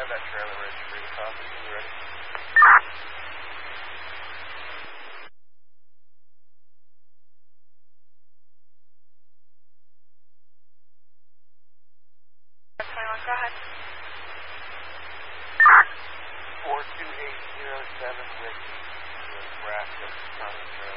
that trailer ready for you to copy. You ready? Go ahead. 42807 Ricky, Nebraska, County Trailer.